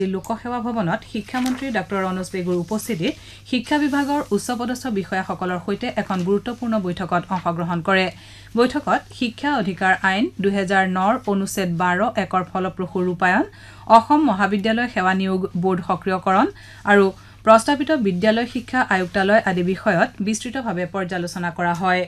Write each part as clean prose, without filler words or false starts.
লোকসেৱা ভৱনত শিক্ষামন্ত্ৰী ডাক্তৰ অনুজ পেগুৰ উপস্থিতিত শিক্ষা বিভাগৰ উচ্চপদস্থ বিষয়াসকলৰ সৈতে এখন গুৰুত্বপূৰ্ণ বৈঠকত অংশগ্ৰহণ কৰে। বৈঠকত শিক্ষা অধিকাৰ আইন 2009 অনুচ্ছেদ 12(1)ৰ ফলপ্ৰসূ ৰূপায়ণ, অসম মহাবিদ্যালয় সেৱা নিয়োগ বোৰ্ড সক্ৰিয়কৰণ আৰু প্ৰস্তাৱিত বিদ্যালয় শিক্ষা আয়ুক্তালয় আদি বিষয়ত বিস্তৃতভাৱে পৰ্যালোচনা কৰা হয়।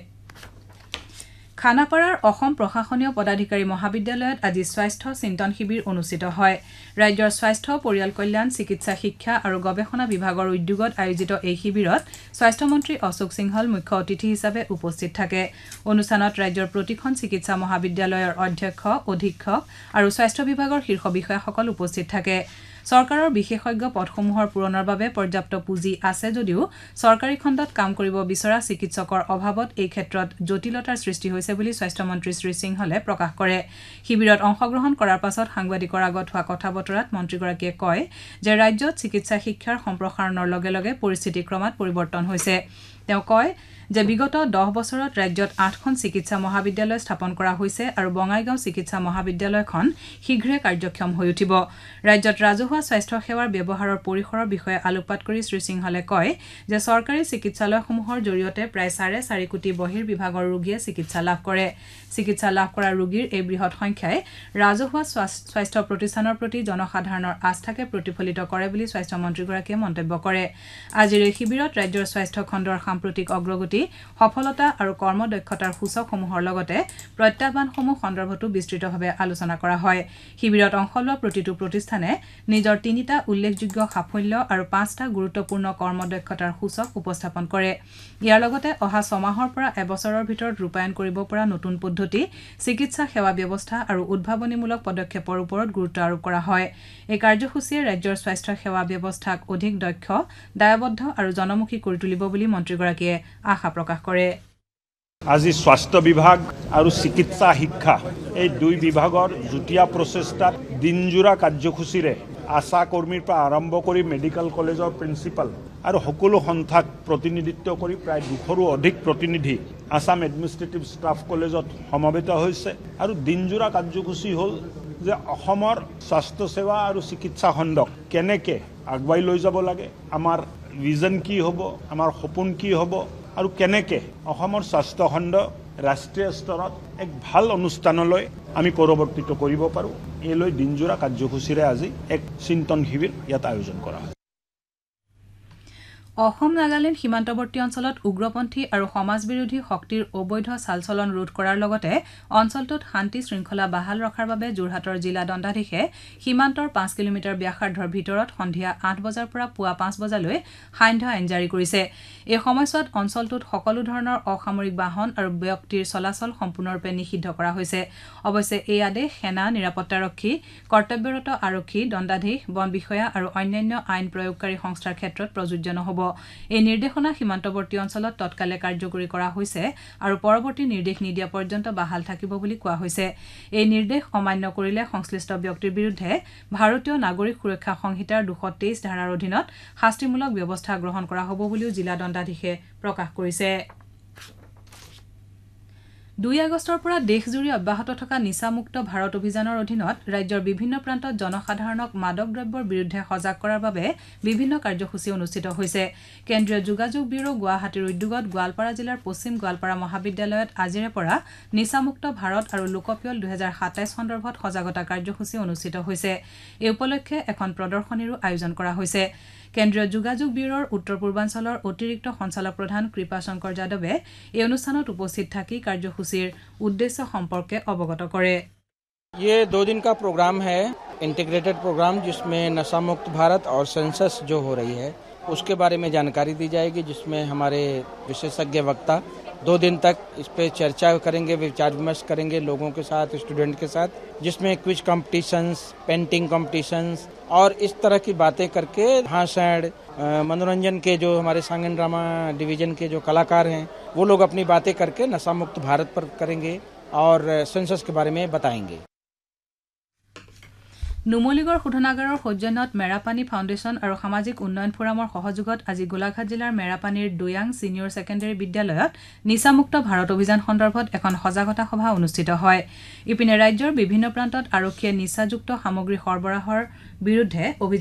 খানাপাৰাৰ অসম প্ৰশাসনীয় পদাধিকাৰী মহাবিদ্যালয়ত আজি স্বাস্থ্য চিন্তন শিবিৰ অনুষ্ঠিত হয়। ৰাজ্যৰ স্বাস্থ্য পৰিয়াল কল্যাণ চিকিৎসা শিক্ষা আৰু গৱেষণা বিভাগৰ উদ্যোগত আয়োজিত এই শিবিৰত স্বাস্থ্যমন্ত্ৰী অশোক সিংহল মুখ্য অতিথি হিচাপে উপস্থিত থাকে। অনুষ্ঠানত ৰাজ্যৰ প্ৰতিখন চিকিৎসা মহাবিদ্যালয়ৰ অধ্যক্ষ, অধীক্ষক আৰু স্বাস্থ্য বিভাগৰ শীৰ্ষ বিষয়াসকল উপস্থিত থাকে। চৰকাৰৰ বিশেষজ্ঞ পদসমূহৰ পূৰণৰ বাবে পৰ্যাপ্ত পুঁজি আছে যদিও চৰকাৰী খণ্ডত কাম কৰিব বিচৰা চিকিৎসকৰ অভাৱত এই ক্ষেত্ৰত জটিলতাৰ সৃষ্টি হৈছে বুলি স্বাস্থ্যমন্ত্ৰী শ্ৰী সিংহলে প্ৰকাশ কৰে। শিবিৰত অংশগ্ৰহণ কৰাৰ পাছত সাংবাদিকৰ আগত হোৱা কথা বতৰাত মন্ত্ৰীগৰাকীয়ে কয় যে ৰাজ্যত চিকিৎসা শিক্ষাৰ সম্প্ৰসাৰণৰ লগে লগে পৰিস্থিতি ক্ৰমাৎ পৰিৱৰ্তন হৈছে। তেওঁ কয় যে বিগত 10 বছৰত ৰাজ্যত 8খন চিকিৎসা মহাবিদ্যালয় স্থাপন কৰা হৈছে আৰু বঙাইগাঁও চিকিৎসা মহাবিদ্যালয়খন শীঘ্ৰে কাৰ্যক্ষম হৈ উঠিব। ৰাজ্যত ৰাজহুৱা স্বাস্থ্য সেৱাৰ ব্যৱহাৰৰ পৰিসৰৰ বিষয়ে আলোকপাত কৰি শ্ৰী সিংহলে কয় যে চৰকাৰী চিকিৎসালয়সমূহৰ জৰিয়তে প্ৰায় 4.5 কোটি বহিৰ্বিভাগৰ ৰোগীয়ে চিকিৎসা লাভ কৰে। চিকিৎসা লাভ কৰা ৰোগীৰ এই বৃহৎ সংখ্যাই ৰাজহুৱা স্বাস্থ্য প্ৰতিষ্ঠানৰ প্ৰতি জনসাধাৰণৰ আস্থাকে প্ৰতিফলিত কৰে বুলি স্বাস্থ্যমন্ত্ৰীগৰাকীয়ে মন্তব্য কৰে। আজিৰ এই শিবিৰত ৰাজ্যৰ স্বাস্থ্য খণ্ডৰ সাম্প্ৰতিক অগ্ৰগতি, সফলতা আৰু কৰ্মদক্ষতাৰ সূচকসমূহৰ লগতে প্ৰত্যাহ্বানসমূহ সন্দৰ্ভতো বিস্তৃতভাৱে আলোচনা কৰা হয়। শিবিৰত অংশ লোৱা প্ৰতিটো প্ৰতিষ্ঠানে নিজৰ 3টা উল্লেখযোগ্য সাফল্য আৰু 5টা গুৰুত্বপূৰ্ণ কৰ্মদক্ষতাৰ সূচক উপস্থাপন কৰে। ইয়াৰ লগতে অহা 6 মাহৰ পৰা এবছৰৰ ভিতৰত ৰূপায়ণ কৰিব পৰা নতুন পদ্ধতি, চিকিৎসা সেৱা ব্যৱস্থা আৰু উদ্ভাৱনীমূলক পদক্ষেপৰ ওপৰত গুৰুত্ব আৰোপ কৰা হয়। এই কাৰ্যসূচীয়ে ৰাজ্যৰ স্বাস্থ্য সেৱা ব্যৱস্থাক অধিক দক্ষ, দায়বদ্ধ আৰু জনমুখী কৰি তুলিব বুলি মন্ত্ৰীগৰাকীয়ে আশা প্ৰকাশ কৰে। আজি স্বাস্থ্য বিভাগ আৰু চিকিৎসা শিক্ষা এই দুই বিভাগৰ যুটীয়া প্ৰচেষ্টাত দিনজোৰা কাৰ্যসূচীৰে আশা কৰ্মীৰ পৰা আৰম্ভ কৰি মেডিকেল কলেজৰ প্ৰিন্সিপাল আৰু সকলো সন্থাক প্ৰতিনিধিত্ব কৰি প্ৰায় 200ৰো অধিক প্ৰতিনিধি আসাম এডমিনিষ্ট্ৰেটিভ ষ্টাফ কলেজত সমবেত হৈছে। আৰু দিনজোৰা কাৰ্যসূচী হ'ল যে অসমৰ স্বাস্থ্য সেৱা আৰু চিকিৎসা খণ্ডক কেনেকৈ আগুৱাই লৈ যাব লাগে, আমাৰ ভিজন কি হ'ব, আমাৰ সপোন কি হ'ব আৰু কেনেকৈ অসমৰ স্বাস্থ্য খণ্ড ৰাষ্ট্ৰীয় স্তৰত এক ভাল অনুষ্ঠানলৈ আমি পৰিৱৰ্তিত কৰিব পাৰোঁ, এই লৈ দিনজোৰা কাৰ্যসূচীৰে আজি এক চিন্তন শিবিৰ ইয়াত আয়োজন কৰা হয়। অসম নাগালেণ্ড সীমান্তৱৰ্তী অঞ্চলত উগ্ৰপন্থী আৰু সমাজবিৰোধী শক্তিৰ অবৈধ চালচলন ৰোধ কৰাৰ লগতে অঞ্চলটোত শান্তি শৃংখলা বাহাল ৰখাৰ বাবে যোৰহাটৰ জিলা দণ্ডাধীশে সীমান্তৰ 5 কিলোমিটাৰ ব্যাসাৰ্ধৰ ভিতৰত সন্ধিয়া 8 বজাৰ পৰা পুৱা 5 বজালৈ সান্ধ্য আইন জাৰি কৰিছে। এই সময়ছোৱাত অঞ্চলটোত সকলো ধৰণৰ অসামৰিক বাহন আৰু ব্যক্তিৰ চলাচল সম্পূৰ্ণৰূপে নিষিদ্ধ কৰা হৈছে। অৱশ্যে এই আদেশ সেনা, নিৰাপত্তাৰক্ষী, কৰ্তব্যৰত আৰক্ষী, দণ্ডাধীশ, বন বিষয়া আৰু অন্যান্য আইন প্ৰয়োগকাৰী সংস্থাৰ ক্ষেত্ৰত প্ৰযোজ্য নহ'ব। এই নিৰ্দেশনা সীমান্তৱৰ্তী অঞ্চলত তৎকালে কাৰ্যকৰী কৰা হৈছে আৰু পৰৱৰ্তী নিৰ্দেশ নিদিয়া পৰ্যন্ত বাহাল থাকিব বুলি কোৱা হৈছে। এই নিৰ্দেশ অমান্য কৰিলে সংশ্লিষ্ট ব্যক্তিৰ বিৰুদ্ধে ভাৰতীয় নাগৰিক সুৰক্ষা সংহিতাৰ 223 ধাৰাৰ অধীনত শাস্তিমূলক ব্যৱস্থা গ্ৰহণ কৰা হ'ব বুলিও জিলা দণ্ডাধীশে প্ৰকাশ কৰিছে। 2 আগষ্টৰ পৰা দেশজুৰি অব্যাহত থকা নিচামুক্ত ভাৰত অভিযানৰ অধীনত ৰাজ্যৰ বিভিন্ন প্ৰান্তত জনসাধাৰণক মাদক দ্ৰব্যৰ বিৰুদ্ধে সজাগ কৰাৰ বাবে বিভিন্ন কাৰ্যসূচী অনুষ্ঠিত হৈছে। কেন্দ্ৰীয় যোগাযোগ ব্যুৰো গুৱাহাটীৰ উদ্যোগত গোৱালপাৰা জিলাৰ পশ্চিম গোৱালপাৰা মহাবিদ্যালয়ত আজিৰে পৰা নিচামুক্ত ভাৰত আৰু লোকপিয়ল 2027 সন্দৰ্ভত সজাগতা কাৰ্যসূচী অনুষ্ঠিত হৈছে। এই উপলক্ষে এখন প্ৰদৰ্শনীৰো আয়োজন কৰা হৈছে। কেন্দ্ৰীয় যোগাযোগ ব্যুৰোৰ উত্তৰ পূৰ্বাঞ্চলৰ অতিৰিক্ত সঞ্চালক প্ৰধান কৃপাশংকৰ যাদৱে এই অনুষ্ঠানত উপস্থিত থাকি কাৰ্যসূচীৰ উদ্দেশ্য সম্পৰ্কে অৱগত কৰে। ये 2 दिन का प्रोग्राम है, इंटीग्रेटेड प्रोग्राम, जिसमें नशा मुक्त भारत और सेंसस जो हो रही है उसके बारे में जानकारी दी जाएगी, जिसमें हमारे विशेषज्ञ वक्ता 2 दिन तक इस पे चर्चा करेंगे, विचार विमर्श करेंगे लोगों के साथ, स्टूडेंट के साथ, जिसमें क्विज कॉम्पिटिशन्स, पेंटिंग कॉम्पिटिशन्स और इस तरह की बातें करके भाषण, मनोरंजन के जो हमारे सांगन ड्रामा डिवीजन के जो कलाकार हैं वो लोग अपनी बातें करके नशा मुक्त भारत पर करेंगे और सेंसस के बारे में बताएंगे। নুমলীগড় শোধনাগাৰৰ সৌজন্যত মেৰাপানী ফাউণ্ডেশ্যন আৰু সামাজিক উন্নয়ন ফোৰামৰ সহযোগত আজি গোলাঘাট জিলাৰ মেৰাপানীৰ দৈয়াং ছিনিয়ৰ ছেকেণ্ডেৰী বিদ্যালয়ত নিচামুক্ত ভাৰত অভিযান সন্দৰ্ভত এখন সজাগতা সভা অনুষ্ঠিত হয়। ইপিনে ৰাজ্যৰ বিভিন্ন প্ৰান্তত আৰক্ষীয়ে নিচাযুক্ত সামগ্ৰী সৰবৰাহৰ বিৰুদ্ধে